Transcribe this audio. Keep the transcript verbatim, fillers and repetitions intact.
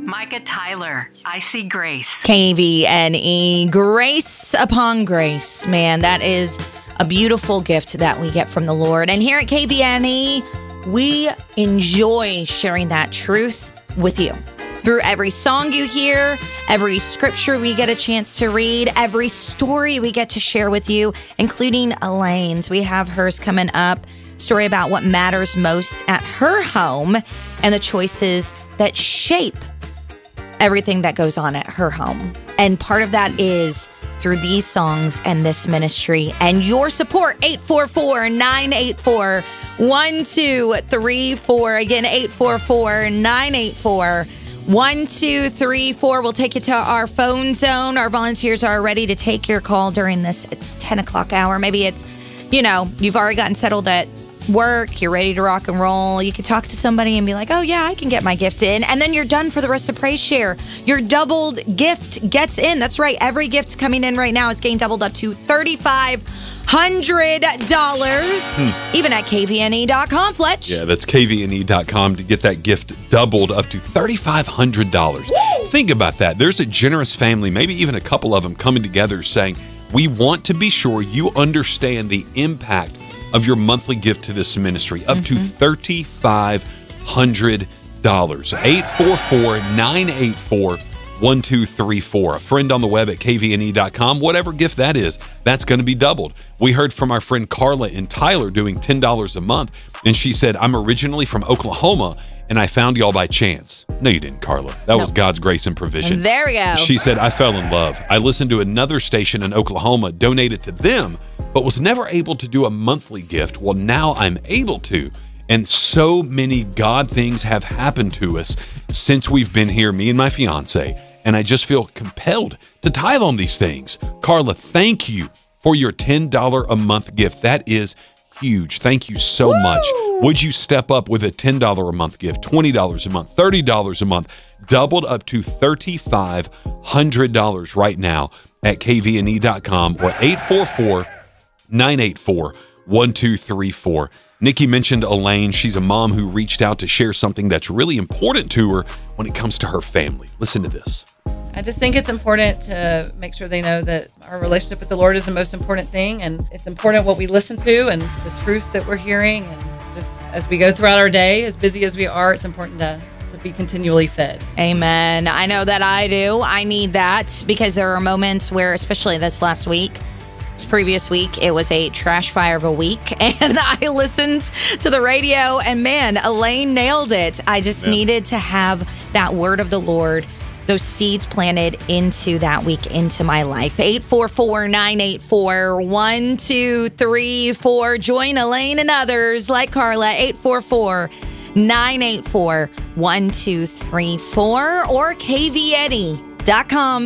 Micah Tyler, I See Grace. K V N E, grace upon grace. Man, that is a beautiful gift that we get from the Lord. And here at K V N E, we enjoy sharing that truth with you. Through every song you hear, every scripture we get a chance to read, every story we get to share with you, including Elaine's. We have hers coming up. Story about what matters most at her home and the choices that shape everything that goes on at her home. And part of that is through these songs and this ministry and your support. eight four four, nine eight four, one two three four. Again, eight four four, nine eight four, one two three four. We'll take you to our phone zone. Our volunteers are ready to take your call during this ten o'clock hour. Maybe it's, you know, you've already gotten settled at work, you're ready to rock and roll. You could talk to somebody and be like, oh yeah, I can get my gift in. And then you're done for the rest of Praise Share. Your doubled gift gets in. That's right. Every gift coming in right now is getting doubled up to thirty-five hundred dollars. Hmm. Even at K V N E dot com, Fletch. Yeah, that's K V N E dot com to get that gift doubled up to thirty-five hundred dollars. Woo! Think about that. There's a generous family, maybe even a couple of them coming together saying, we want to be sure you understand the impact of your monthly gift to this ministry, up mm-hmm. to thirty-five hundred dollars. eight four four, nine eight four, one two three four. A friend on the web at K V N E dot com, whatever gift that is, that's going to be doubled. We heard from our friend Carla in Tyler doing ten dollars a month, and she said, I'm originally from Oklahoma, and I found y'all by chance. No, you didn't, Carla. That nope. was God's grace and provision. There we go. She said, I fell in love. I listened to another station in Oklahoma, donated to them, but was never able to do a monthly gift. Well, now I'm able to. And so many God things have happened to us since we've been here, me and my fiance. And I just feel compelled to tithe on these things. Carla, thank you for your ten dollars a month gift. That is huge. Thank you so Woo! much. Would you step up with a ten dollars a month gift, twenty dollars a month, thirty dollars a month, doubled up to thirty-five hundred dollars right now at K V N E dot com or eight four four, nine eight four, one two three four. Nikki mentioned Elaine. She's a mom who reached out to share something that's really important to her when it comes to her family. Listen to this. I just think it's important to make sure they know that our relationship with the Lord is the most important thing, and it's important what we listen to and the truth that we're hearing. And just as we go throughout our day, as busy as we are, it's important to, to be continually fed. Amen. I know that I do. I need that because there are moments where, especially this last week, this previous week, it was a trash fire of a week, and I listened to the radio, and man, Elaine nailed it. I just yeah. needed to have that word of the Lord, those seeds planted into that week, into my life. eight four four, nine eight four, one two three four. Join Elaine and others like Carla, eight four four, nine eight four, one two three four, or K V N E dot com.